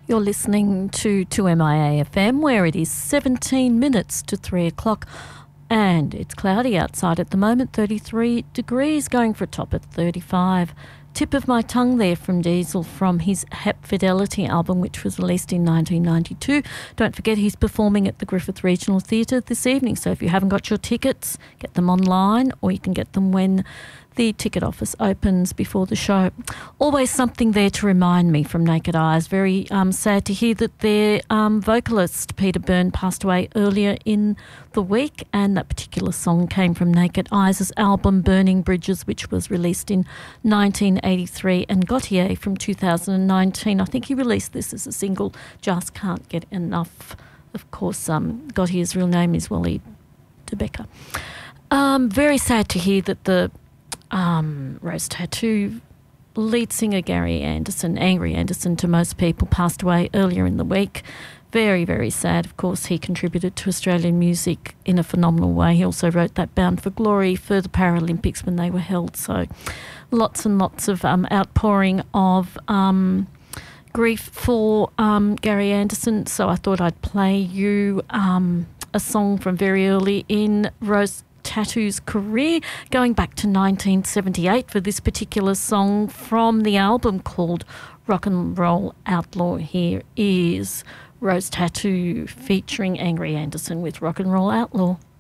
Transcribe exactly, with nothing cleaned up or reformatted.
You're listening to two M I A F M, where it is seventeen minutes to three o'clock and it's cloudy outside at the moment, thirty-three degrees, going for a top at thirty-five. Tip of my tongue there from Diesel from his Hep Fidelity album, which was released in nineteen ninety-two. Don't forget he's performing at the Griffith Regional Theatre this evening, so if you haven't got your tickets, get them online, or you can get them when the ticket office opens before the show. Always something there to remind me from Naked Eyes. Very um, sad to hear that their um, vocalist, Peter Byrne, passed away earlier in the week, and that particular song came from Naked Eyes' album Burning Bridges, which was released in nineteen eighty-three, and Gautier from two thousand nineteen. I think he released this as a single, Just Can't Get Enough. Of course, um, Gautier's real name is Wally de Becker. Um, very sad to hear that the Um, Rose Tattoo lead singer Gary Anderson, Angry Anderson to most people, passed away earlier in the week. Very, very sad. Of course, he contributed to Australian music in a phenomenal way. He also wrote that Bound for Glory for the Paralympics when they were held. So lots and lots of um, outpouring of um, grief for um, Gary Anderson. So I thought I'd play you um, a song from very early in Rose Tattoo's career, going back to nineteen seventy-eight for this particular song from the album called Rock and Roll Outlaw. Here is Rose Tattoo featuring Angry Anderson with Rock and Roll Outlaw.